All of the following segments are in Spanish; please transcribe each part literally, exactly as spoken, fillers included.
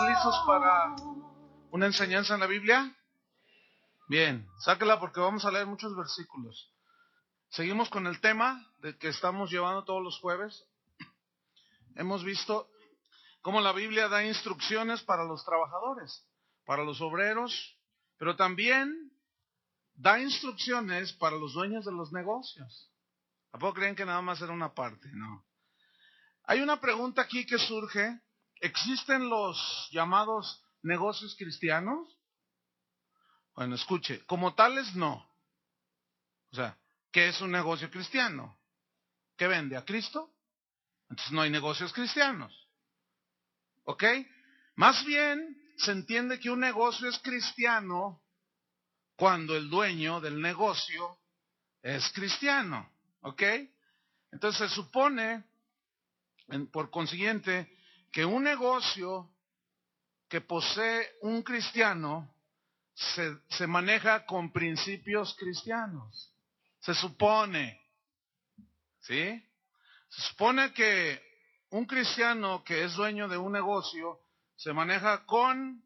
listos para una enseñanza en la Biblia? Bien, sáquela porque vamos a leer muchos versículos. Seguimos con el tema de que estamos llevando todos los jueves. Hemos visto cómo la Biblia da instrucciones para los trabajadores, para los obreros, pero también da instrucciones para los dueños de los negocios. ¿A poco creen que nada más era una parte? No. Hay una pregunta aquí que surge. ¿Existen los llamados negocios cristianos? Bueno, escuche, como tales no. O sea, ¿qué es un negocio cristiano? ¿Qué vende? ¿A Cristo? Entonces no hay negocios cristianos. ¿Ok? Más bien se entiende que un negocio es cristiano cuando el dueño del negocio es cristiano. ¿Ok? Entonces se supone, por consiguiente, que un negocio que posee un cristiano se, se maneja con principios cristianos. Se supone, ¿sí? Se supone que un cristiano que es dueño de un negocio se maneja con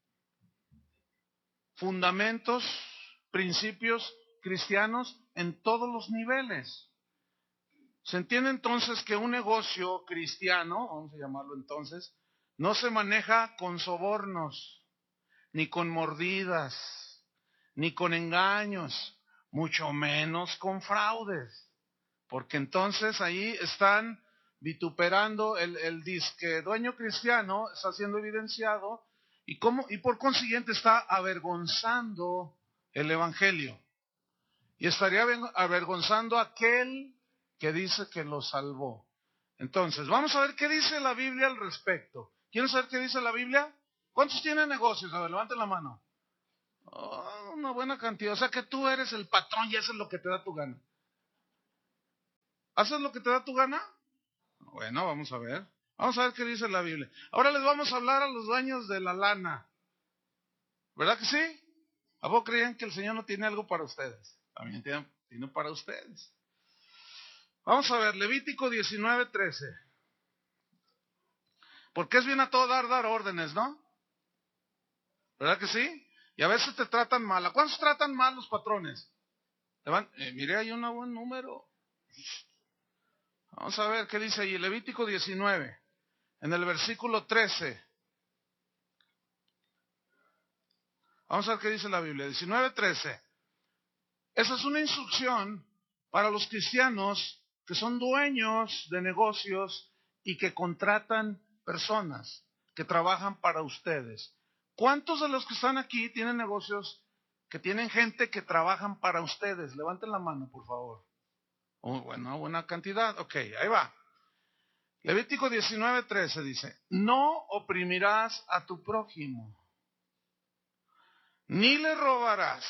fundamentos, principios cristianos en todos los niveles. Se entiende entonces que un negocio cristiano, vamos a llamarlo entonces, no se maneja con sobornos, ni con mordidas, ni con engaños, mucho menos con fraudes. Porque entonces ahí están vituperando el, el disque dueño cristiano, está siendo evidenciado, y, cómo, y por consiguiente está avergonzando el evangelio. Y estaría avergonzando a aquel que dice que lo salvó. Entonces, vamos a ver qué dice la Biblia al respecto. ¿Quieren saber qué dice la Biblia? ¿Cuántos tienen negocios? A ver, levanten la mano. Oh, una buena cantidad. O sea que tú eres el patrón y haces lo que te da tu gana. ¿Haces lo que te da tu gana? Bueno, vamos a ver. Vamos a ver qué dice la Biblia. Ahora les vamos a hablar a los dueños de la lana. ¿Verdad que sí? ¿A vos creían que el Señor no tiene algo para ustedes? También tiene, tiene para ustedes. Vamos a ver, Levítico diecinueve trece. Porque es bien a todo dar, dar órdenes, ¿no? ¿Verdad que sí? Y a veces te tratan mal. ¿A cuántos tratan mal los patrones? Van, eh, mire, hay un buen número. Vamos a ver qué dice ahí. Levítico diecinueve, en el versículo trece. Vamos a ver qué dice la Biblia. diecinueve trece. Esa es una instrucción para los cristianos que son dueños de negocios y que contratan personas que trabajan para ustedes. ¿Cuántos de los que están aquí tienen negocios que tienen gente que trabajan para ustedes? Levanten la mano, por favor. Oh, bueno, buena cantidad. Ok, ahí va. Levítico diecinueve trece dice: no oprimirás a tu prójimo, ni le robarás,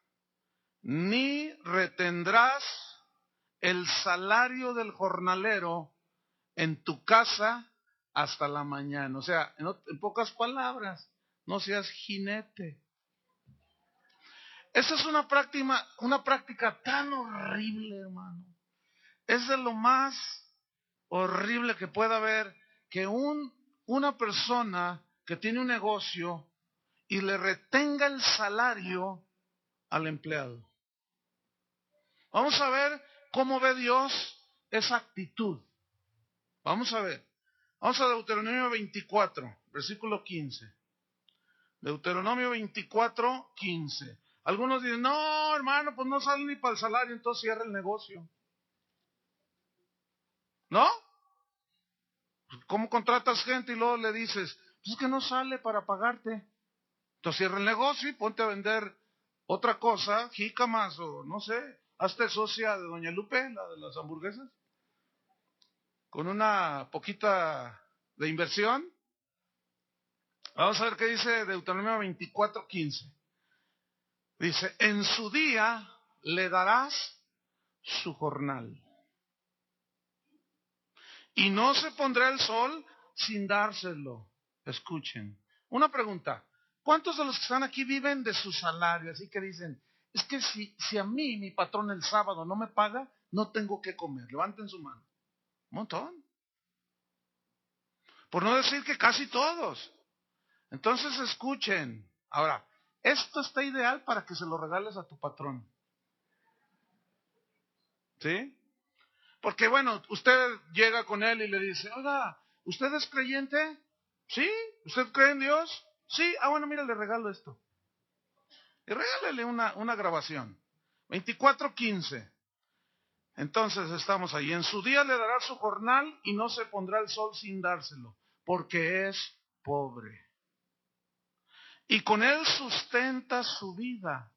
ni retendrás el salario del jornalero en tu casa hasta la mañana. O sea, en, en pocas palabras, no seas jinete. Esa es una práctica, una práctica tan horrible, hermano. Es de lo más horrible que pueda haber que un, una persona que tiene un negocio y le retenga el salario al empleado. Vamos a ver cómo ve Dios esa actitud. Vamos a ver. Vamos a Deuteronomio veinticuatro, versículo quince. Deuteronomio veinticuatro, quince. Algunos dicen, no, hermano, pues no sale ni para el salario, entonces cierra el negocio. ¿No? ¿Cómo contratas gente y luego le dices, pues es que no sale para pagarte? Entonces cierra el negocio y ponte a vender otra cosa, jícamas o no sé. Hazte socia de Doña Lupe, la de las hamburguesas, con una poquita de inversión. Vamos a ver qué dice Deuteronomio veinticuatro, quince. Dice, en su día le darás su jornal. Y no se pondrá el sol sin dárselo. Escuchen. Una pregunta. ¿Cuántos de los que están aquí viven de su salario? Así que dicen, es que si, si a mí mi patrón el sábado no me paga, no tengo que comer. Levanten su mano. Un montón. Por no decir que casi todos. Entonces escuchen. Ahora, esto está ideal para que se lo regales a tu patrón. ¿Sí? Porque bueno, usted llega con él y le dice, oiga, ¿usted es creyente? ¿Sí? ¿Usted cree en Dios? Sí. Ah, bueno, mira, le regalo esto. Y regálele una, una grabación. veinticuatro quince. Entonces estamos ahí. En su día le dará su jornal y no se pondrá el sol sin dárselo, porque es pobre. Y con él sustenta su vida,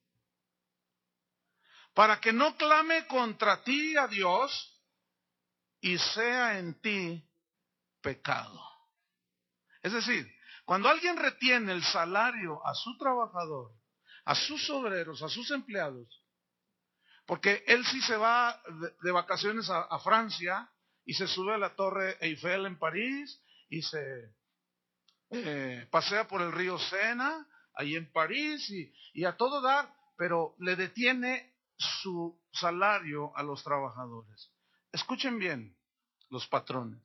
para que no clame contra ti a Dios y sea en ti pecado. Es decir, cuando alguien retiene el salario a su trabajador, a sus obreros, a sus empleados, porque él sí se va de, de vacaciones a, a Francia y se sube a la Torre Eiffel en París y se eh, pasea por el río Sena, ahí en París, y, y a todo dar, pero le detiene su salario a los trabajadores. Escuchen bien, los patrones.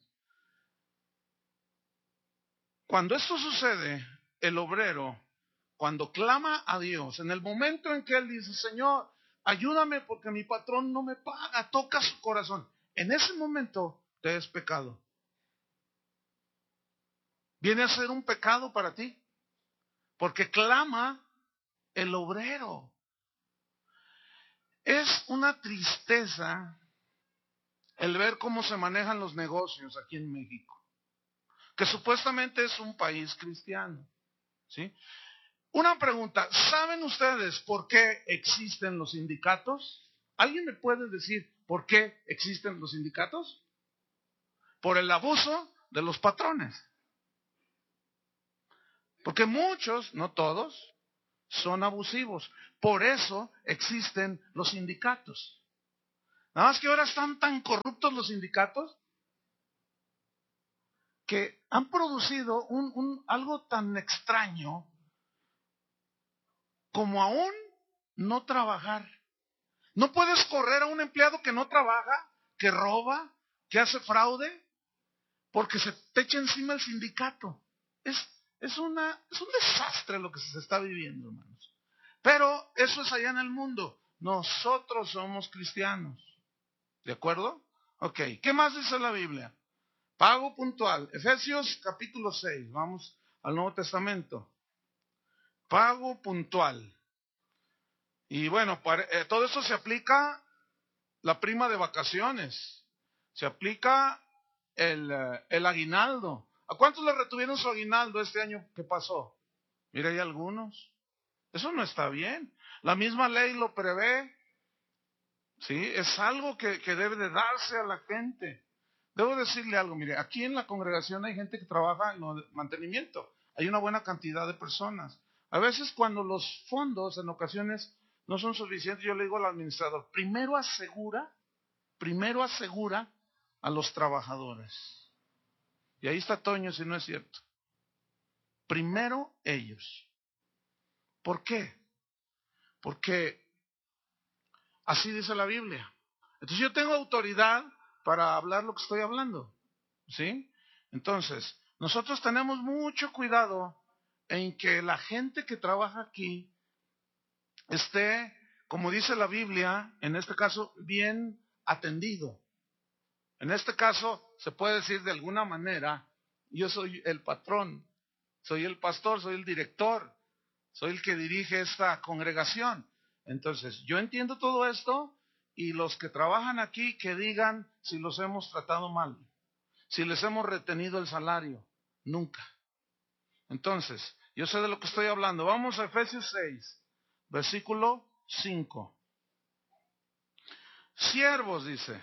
Cuando esto sucede, el obrero, cuando clama a Dios, en el momento en que él dice, Señor, ayúdame porque mi patrón no me paga, toca su corazón, en ese momento te es pecado. Viene a ser un pecado para ti, porque clama el obrero. Es una tristeza el ver cómo se manejan los negocios aquí en México, que supuestamente es un país cristiano, ¿sí? Una pregunta, ¿saben ustedes por qué existen los sindicatos? ¿Alguien me puede decir por qué existen los sindicatos? Por el abuso de los patrones. Porque muchos, no todos, son abusivos. Por eso existen los sindicatos. Nada más que ahora están tan corruptos los sindicatos que han producido un, un, algo tan extraño como aún no trabajar. No puedes correr a un empleado que no trabaja, que roba, que hace fraude, porque se te echa encima el sindicato. Es, es, una, es un desastre lo que se está viviendo, hermanos. Pero eso es allá en el mundo. Nosotros somos cristianos. ¿De acuerdo? Ok. ¿Qué más dice la Biblia? Pago puntual. Efesios capítulo seis. Vamos al Nuevo Testamento. Pago puntual. Y bueno, para, eh, todo eso se aplica la prima de vacaciones. Se aplica el, eh, el aguinaldo. ¿A cuántos le retuvieron su aguinaldo este año que pasó? Mira, hay algunos. Eso no está bien. La misma ley lo prevé. Sí, es algo que, que debe de darse a la gente. Debo decirle algo, mire, aquí en la congregación hay gente que trabaja en el mantenimiento. Hay una buena cantidad de personas. A veces cuando los fondos en ocasiones no son suficientes, yo le digo al administrador, primero asegura, primero asegura a los trabajadores. Y ahí está Toño, si no es cierto. Primero ellos. ¿Por qué? Porque así dice la Biblia. Entonces yo tengo autoridad para hablar lo que estoy hablando. ¿Sí? Entonces, nosotros tenemos mucho cuidado en que la gente que trabaja aquí esté, como dice la Biblia, en este caso, bien atendido. En este caso, se puede decir de alguna manera, yo soy el patrón, soy el pastor, soy el director, soy el que dirige esta congregación. Entonces, yo entiendo todo esto y los que trabajan aquí que digan si los hemos tratado mal, si les hemos retenido el salario. Nunca. Entonces, yo sé de lo que estoy hablando. Vamos a Efesios seis, versículo cinco. Siervos, dice.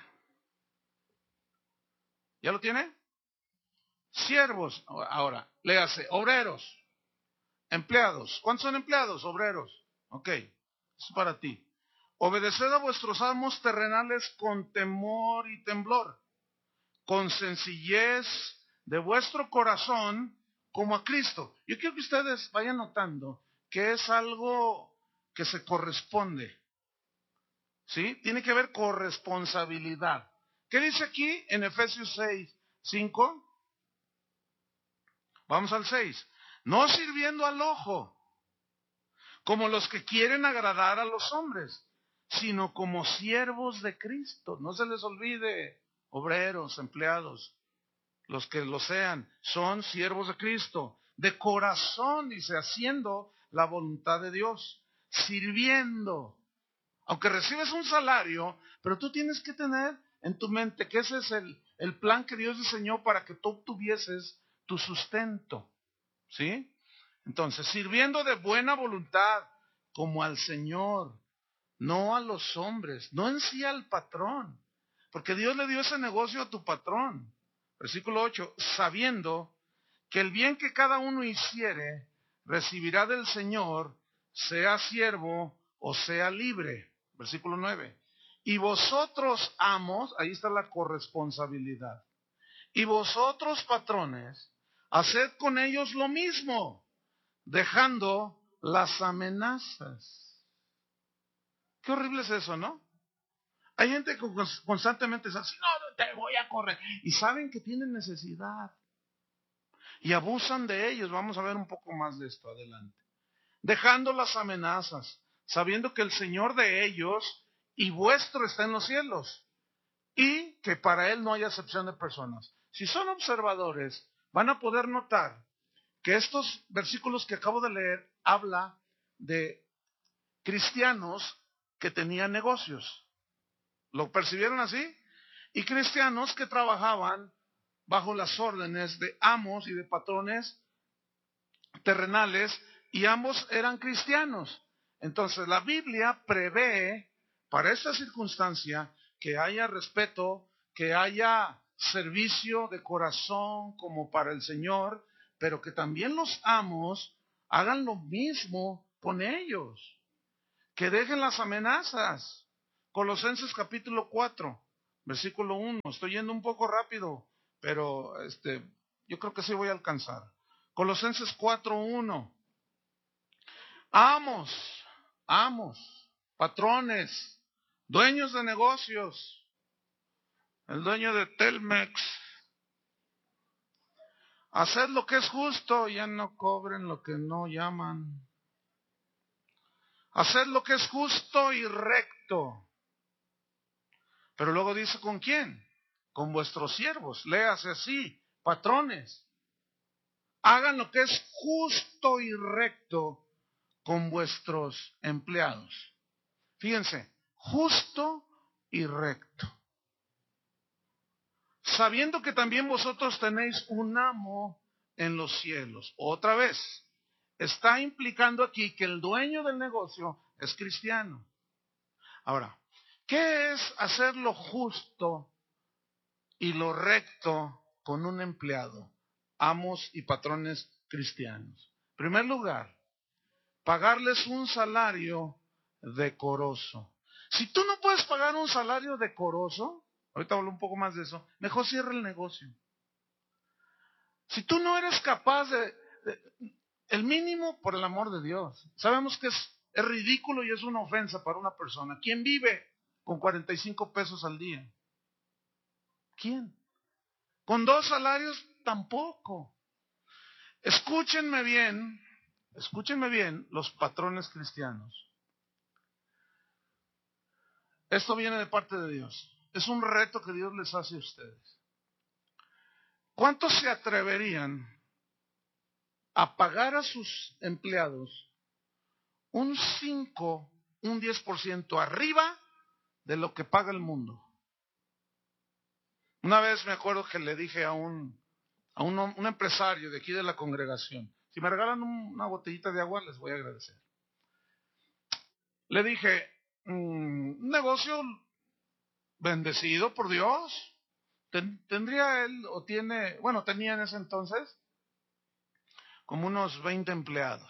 ¿Ya lo tiene? Siervos. Ahora, léase, obreros, empleados. ¿Cuántos son empleados? Obreros. Ok, es para ti. Obedeced a vuestros amos terrenales con temor y temblor, con sencillez de vuestro corazón, como a Cristo. Yo quiero que ustedes vayan notando que es algo que se corresponde. ¿Sí? Tiene que ver con responsabilidad. ¿Qué dice aquí en Efesios seis, cinco? Vamos al seis. no sirviendo al ojo, como los que quieren agradar a los hombres, sino como siervos de Cristo. No se les olvide, obreros, empleados, los que lo sean, son siervos de Cristo, de corazón, dice, haciendo la voluntad de Dios, sirviendo. Aunque recibes un salario, pero tú tienes que tener en tu mente que ese es el, el plan que Dios diseñó para que tú obtuvieses tu sustento. ¿Sí? Entonces, sirviendo de buena voluntad, como al Señor, no a los hombres, no en sí al patrón, porque Dios le dio ese negocio a tu patrón. Versículo ocho, sabiendo que el bien que cada uno hiciere, recibirá del Señor, sea siervo o sea libre. Versículo nueve, y vosotros amos, ahí está la corresponsabilidad, y vosotros patrones, haced con ellos lo mismo, dejando las amenazas. Qué horrible es eso, ¿no? Hay gente que constantemente dice así, no, te voy a correr. Y saben que tienen necesidad. Y abusan de ellos. Vamos a ver un poco más de esto adelante. Dejando las amenazas, sabiendo que el Señor de ellos y vuestro está en los cielos. Y que para Él no hay acepción de personas. Si son observadores, van a poder notar que estos versículos que acabo de leer habla de cristianos que tenían negocios. ¿Lo percibieron así? Y cristianos que trabajaban bajo las órdenes de amos y de patrones terrenales, y ambos eran cristianos. Entonces la Biblia prevé para esta circunstancia que haya respeto, que haya servicio de corazón como para el Señor, pero que también los amos hagan lo mismo con ellos, que dejen las amenazas. Colosenses capítulo cuatro, versículo uno. Estoy yendo un poco rápido, pero este, yo creo que sí voy a alcanzar. Colosenses cuatro uno. Amos, amos, patrones, dueños de negocios, el dueño de Telmex, haced lo que es justo, ya no cobren lo que no llaman. Haced lo que es justo y recto. Pero luego dice, ¿con quién? Con vuestros siervos. Léase así, patrones. Hagan lo que es justo y recto con vuestros empleados. Fíjense, justo y recto. Sabiendo que también vosotros tenéis un amo en los cielos. Otra vez, está implicando aquí que el dueño del negocio es cristiano. Ahora, ¿qué es hacer lo justo y lo recto con un empleado? Amos y patrones cristianos. En primer lugar, pagarles un salario decoroso. Si tú no puedes pagar un salario decoroso, ahorita hablo un poco más de eso, mejor cierra el negocio. Si tú no eres capaz de, de el mínimo, por el amor de Dios, sabemos que es, es ridículo y es una ofensa para una persona. ¿Quién vive con cuarenta y cinco pesos al día? ¿Quién? Con dos salarios tampoco. Escúchenme bien, escúchenme bien los patrones cristianos. Esto viene de parte de Dios. Es un reto que Dios les hace a ustedes. ¿Cuántos se atreverían a pagar a sus empleados un cinco, un diez por ciento arriba de lo que paga el mundo? Una vez me acuerdo que le dije a un, a un, un empresario de aquí de la congregación, si me regalan un, una botellita de agua, les voy a agradecer. Le dije, un negocio bendecido por Dios, ten, tendría él, o tiene, bueno, tenía en ese entonces, como unos veinte empleados.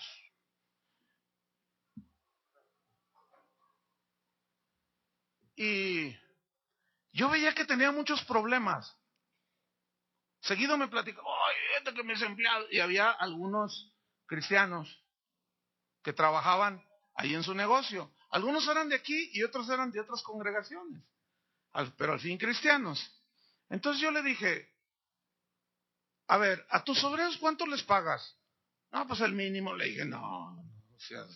Y yo veía que tenía muchos problemas. Seguido me platicó, oye, este que mis empleados, y había algunos cristianos que trabajaban ahí en su negocio. Algunos eran de aquí y otros eran de otras congregaciones, pero al fin cristianos. Entonces yo le dije, a ver, ¿a tus obreros cuánto les pagas? No, pues el mínimo. Le dije, no, no, o sea,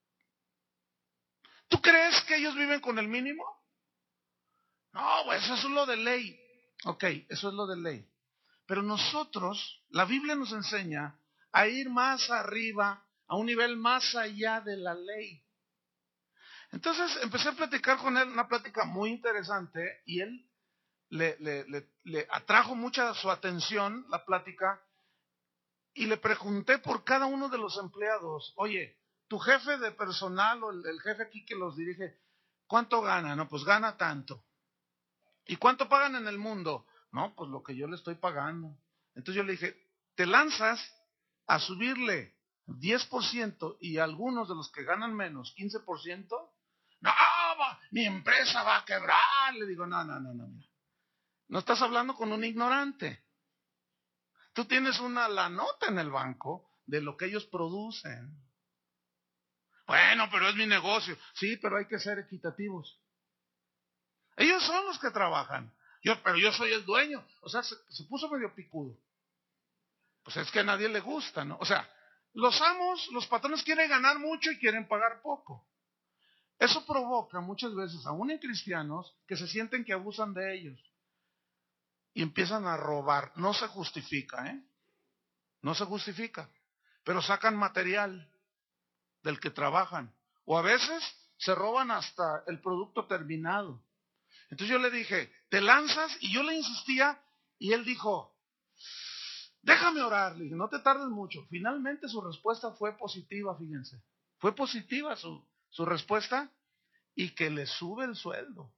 ¿tú crees que ellos viven con el mínimo? No, pues eso es lo de ley. Ok, eso es lo de ley. Pero nosotros, la Biblia nos enseña a ir más arriba, a un nivel más allá de la ley. Entonces empecé a platicar con él, una plática muy interesante, y él le, le, le, le atrajo mucha su atención la plática, y le pregunté por cada uno de los empleados, oye, tu jefe de personal o el, el jefe aquí que los dirige, ¿cuánto gana? No, pues gana tanto. ¿Y cuánto pagan en el mundo? No, pues lo que yo le estoy pagando. Entonces yo le dije, te lanzas a subirle diez por ciento y algunos de los que ganan menos, quince por ciento. No, va, mi empresa va a quebrar. Le digo, no, no, no, no, mira. No estás hablando con un ignorante. Tú tienes una la nota en el banco de lo que ellos producen. Bueno, pero es mi negocio. Sí, pero hay que ser equitativos. Ellos son los que trabajan. Yo, pero yo soy el dueño. O sea, se, se puso medio picudo. Pues es que a nadie le gusta, ¿no? O sea, los amos, los patrones quieren ganar mucho y quieren pagar poco. Eso provoca muchas veces, aún en cristianos, que se sienten que abusan de ellos. Y empiezan a robar. No se justifica, ¿eh? No se justifica. Pero sacan material del que trabajan. O a veces se roban hasta el producto terminado. Entonces yo le dije, te lanzas, y yo le insistía, y él dijo, déjame orar. Le dije, no te tardes mucho. Finalmente su respuesta fue positiva, fíjense. Fue positiva su, su respuesta, y que le sube el sueldo.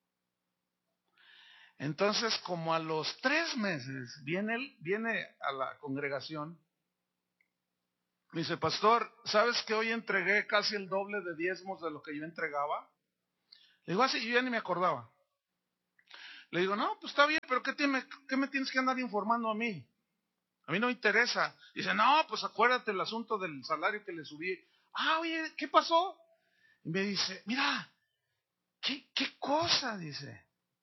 Entonces, como a los tres meses, viene, él, viene a la congregación, me dice, pastor, ¿sabes que hoy entregué casi el doble de diezmos de lo que yo entregaba? Le digo, así, yo ya ni me acordaba. Le digo, no, pues está bien, pero ¿qué, tiene, ¿qué me tienes que andar informando a mí? A mí no me interesa. Dice, no, pues acuérdate el asunto del salario que le subí. Ah, oye, ¿qué pasó? Y me dice, mira, ¿qué, qué cosa? Dice,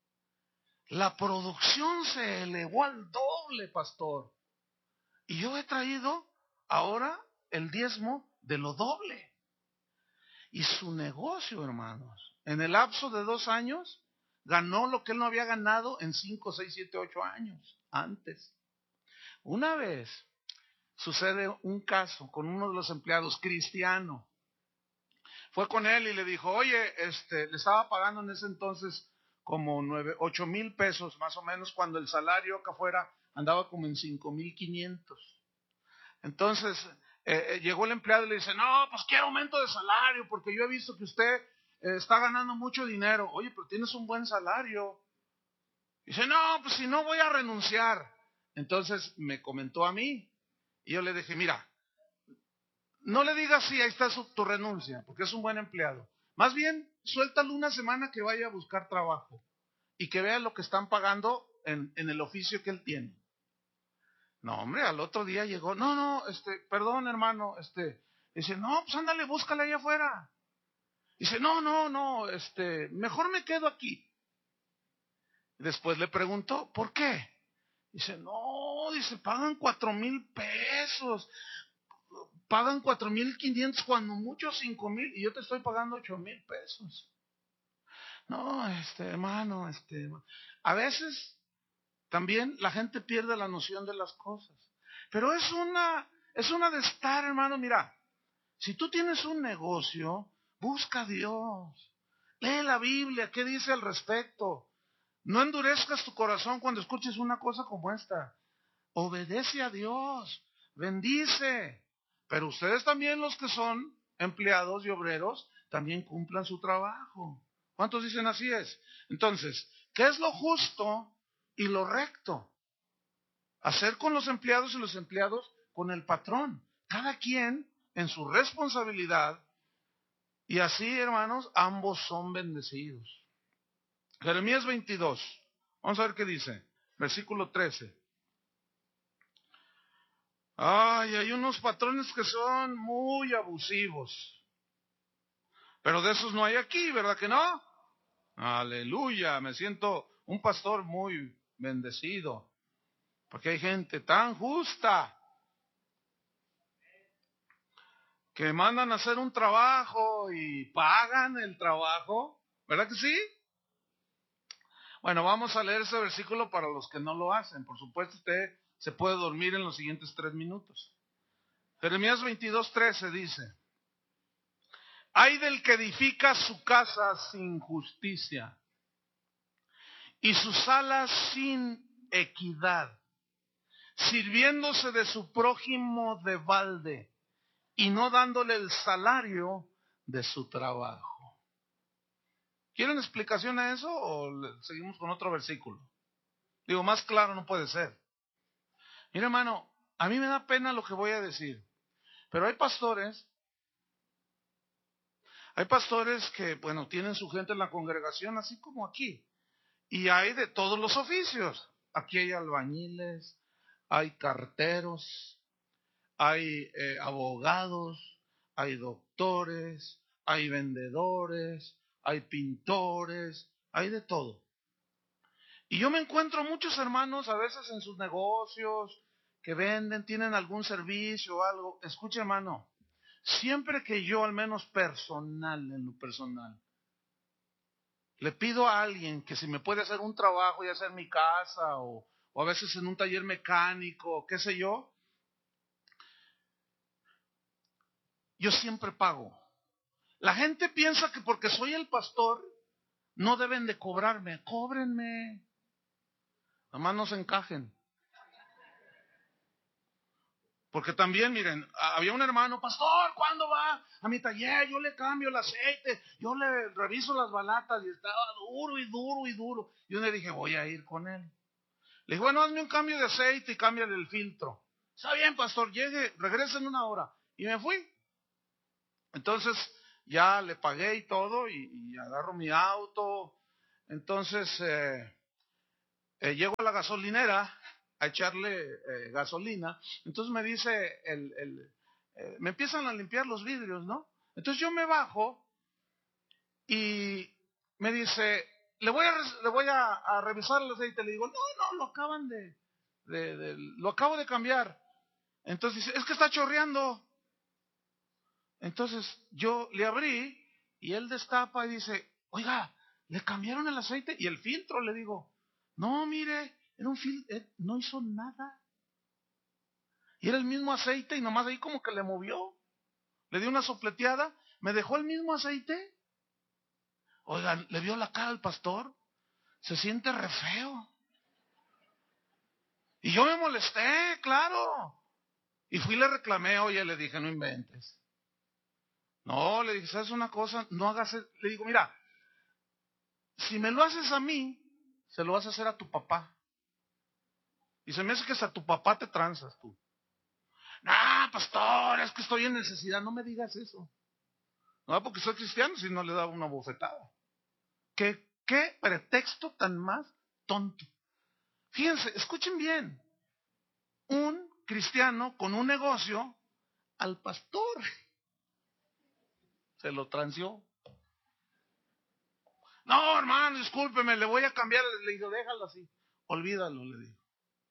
la producción se elevó al doble, pastor. Y yo he traído ahora el diezmo de lo doble. Y su negocio, hermanos, en el lapso de dos años, ganó lo que él no había ganado en cinco, seis, siete, ocho años antes. Una vez sucede un caso con uno de los empleados, cristiano. Fue con él y le dijo, oye, este, le estaba pagando en ese entonces como nueve, ocho mil pesos más o menos, cuando el salario acá afuera andaba como en cinco mil quinientos. Entonces eh, llegó el empleado y le dice, no, pues quiero aumento de salario porque yo he visto que usted eh, está ganando mucho dinero. Oye, pero tienes un buen salario. Dice, no, pues si no voy a renunciar. Entonces me comentó a mí y yo le dije, mira, no le digas sí, ahí está su, tu renuncia, porque es un buen empleado. Más bien, suéltalo una semana que vaya a buscar trabajo y que vea lo que están pagando en, en el oficio que él tiene. No, hombre, al otro día llegó, no, no, este, perdón, hermano, este, dice, no, pues ándale, búscala allá afuera. Dice, no, no, no, este, mejor me quedo aquí. Después le preguntó, ¿por qué? Dice, no, dice, pagan cuatro mil pesos. Pagan cuatro mil quinientos, cuando mucho cinco mil, y yo te estoy pagando ocho mil pesos. No, este hermano, este a veces también la gente pierde la noción de las cosas. Pero es una, es una de estar, hermano, mira, si tú tienes un negocio, busca a Dios. Lee la Biblia, ¿qué dice al respecto? No endurezcas tu corazón cuando escuches una cosa como esta. Obedece a Dios, bendice. Pero ustedes también, los que son empleados y obreros, también cumplan su trabajo. ¿Cuántos dicen así es? Entonces, ¿qué es lo justo y lo recto? Hacer con los empleados y los empleados con el patrón. Cada quien en su responsabilidad. Y así, hermanos, ambos son bendecidos. Jeremías veintidós. Vamos a ver qué dice. Versículo trece. Ay, hay unos patrones que son muy abusivos. Pero de esos no hay aquí, ¿verdad que no? Aleluya, me siento un pastor muy bendecido. Porque hay gente tan justa. que mandan a hacer un trabajo y pagan el trabajo, ¿verdad que sí? Bueno, vamos a leer ese versículo para los que no lo hacen. Por supuesto, usted se puede dormir en los siguientes tres minutos. Jeremías veintidós, trece dice: Ay del que edifica su casa sin justicia y sus salas sin equidad, sirviéndose de su prójimo de balde y no dándole el salario de su trabajo. ¿Quieren explicación a eso o seguimos con otro versículo? Digo, más claro no puede ser. Mira, hermano, a mí me da pena lo que voy a decir, pero hay pastores, hay pastores que, bueno, tienen su gente en la congregación, así como aquí, y hay de todos los oficios. Aquí hay albañiles, hay carteros, hay eh, abogados, hay doctores, hay vendedores, hay pintores, hay de todo. Y yo me encuentro muchos hermanos a veces en sus negocios que venden, tienen algún servicio o algo. Escuche, hermano, siempre que yo, al menos personal, en lo personal, le pido a alguien que si me puede hacer un trabajo, ya sea en mi casa o, o a veces en un taller mecánico, qué sé yo, yo siempre pago. La gente piensa que porque soy el pastor no deben de cobrarme. Cóbrenme. Nomás no se encajen. Porque también, miren, había un hermano, pastor, ¿cuándo va a mi taller? Yo le cambio el aceite, yo le reviso las balatas y estaba duro y duro y duro. Yo le dije, voy a ir con él. Le dije, bueno, hazme un cambio de aceite y cámbiale el filtro. Está bien, pastor, llegue, regrese en una hora. Y me fui. Entonces, ya le pagué y todo, y, y agarro mi auto. Entonces, eh, eh, llego a la gasolinera a echarle eh, gasolina. Entonces me dice, el, el eh, me empiezan a limpiar los vidrios, ¿no? Entonces yo me bajo y me dice, le voy a, le voy a, a revisar el aceite. Le digo, no, no, lo acaban de, de, de, lo acabo de cambiar. Entonces dice, es que está chorreando. Entonces yo le abrí y él destapa y dice, oiga, ¿le cambiaron el aceite? Y el filtro, le digo, no, mire, era un filtro, no hizo nada. Y era el mismo aceite y nomás ahí como que le movió. Le dio una sopleteada, me dejó el mismo aceite. Oigan, ¿le vio la cara al pastor? Se siente re feo. Y yo me molesté, claro. Y fui y le reclamé, oye, le dije, no inventes. No, le dije, ¿sabes una cosa? No hagas, le digo, mira, si me lo haces a mí, se lo vas a hacer a tu papá. Y se me hace que hasta tu papá te transas tú. No, pastor, es que estoy en necesidad. No me digas eso. No, porque soy cristiano, si no le daba una bofetada. ¿Qué, qué pretexto tan más tonto? Fíjense, escuchen bien. Un cristiano con un negocio al pastor se lo transió. No, hermano, discúlpeme, le voy a cambiar. Le digo, déjalo así. Olvídalo, le digo.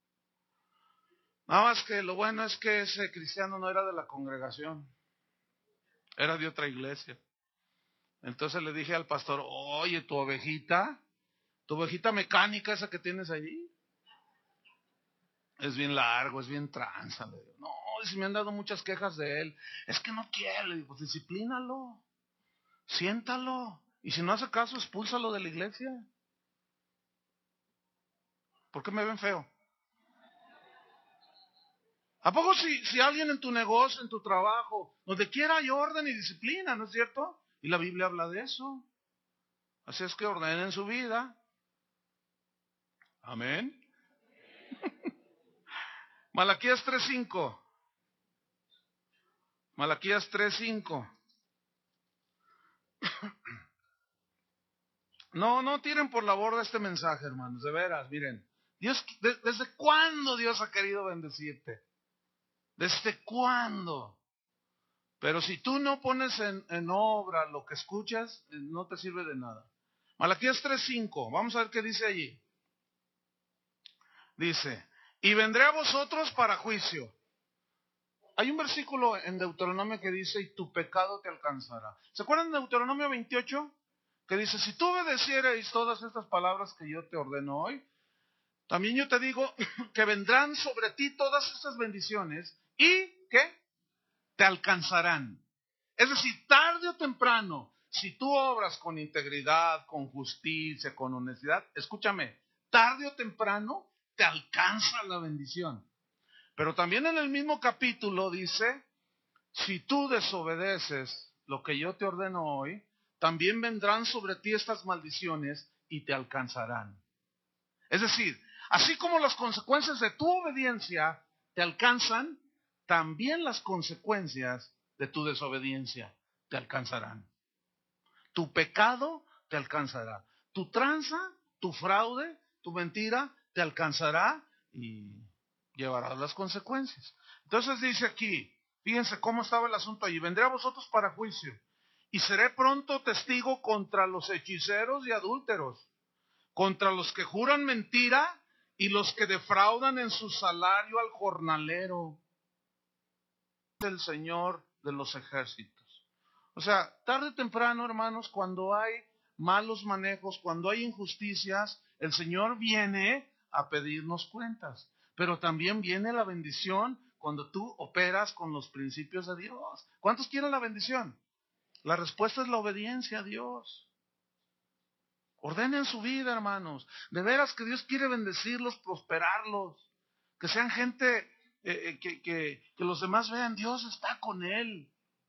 Nada más que lo bueno es que ese cristiano no era de la congregación. Era de otra iglesia. Entonces le dije al pastor, oye, tu ovejita, tu ovejita mecánica esa que tienes allí, es bien largo, es bien tranza. Le digo, no, si me han dado muchas quejas de él. Es que no quiere. Le digo, pues disciplínalo, siéntalo. Y si no hace caso, expúlsalo de la iglesia. ¿Por qué me ven feo? ¿A poco si, si alguien en tu negocio, en tu trabajo, donde quiera hay orden y disciplina, ¿no es cierto? Y la Biblia habla de eso. Así es que ordenen su vida. Amén. Malaquías tres cinco. Malaquías tres cinco. No, no tiren por la borda este mensaje, hermanos, de veras, miren. Dios, de, ¿desde cuándo Dios ha querido bendecirte? ¿Desde cuándo? Pero si tú no pones en, en obra lo que escuchas, no te sirve de nada. Malaquías tres cinco, vamos a ver qué dice allí. Dice, y vendré a vosotros para juicio. Hay un versículo en Deuteronomio que dice, y tu pecado te alcanzará. ¿Se acuerdan de Deuteronomio veintiocho? Que dice, si tú obedeciereis todas estas palabras que yo te ordeno hoy, también yo te digo que vendrán sobre ti todas estas bendiciones y que te alcanzarán. Es decir, tarde o temprano, si tú obras con integridad, con justicia, con honestidad, escúchame, tarde o temprano te alcanza la bendición. Pero también en el mismo capítulo dice, si tú desobedeces lo que yo te ordeno hoy, también vendrán sobre ti estas maldiciones y te alcanzarán. Es decir, así como las consecuencias de tu obediencia te alcanzan, también las consecuencias de tu desobediencia te alcanzarán. Tu pecado te alcanzará. Tu tranza, tu fraude, tu mentira te alcanzará y llevarás las consecuencias. Entonces dice aquí, fíjense cómo estaba el asunto allí. Vendré a vosotros para juicio y seré pronto testigo contra los hechiceros y adúlteros, contra los que juran mentira y los que defraudan en su salario al jornalero. El Señor de los ejércitos. O sea, tarde o temprano, hermanos, cuando hay malos manejos, cuando hay injusticias, el Señor viene a pedirnos cuentas. Pero también viene la bendición cuando tú operas con los principios de Dios. ¿Cuántos quieren la bendición? La respuesta es la obediencia a Dios. Ordenen su vida, hermanos. De veras que Dios quiere bendecirlos, prosperarlos. Que sean gente eh, que, que, que los demás vean, Dios está con él.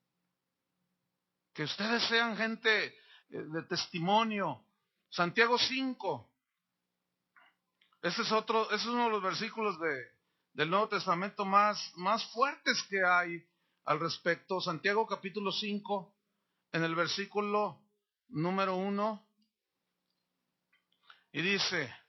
Que ustedes sean gente eh, de testimonio. Santiago cinco. Este es otro, este es uno de los versículos de, del Nuevo Testamento más, más fuertes que hay al respecto. Santiago capítulo cinco, en el versículo número uno. Y dice,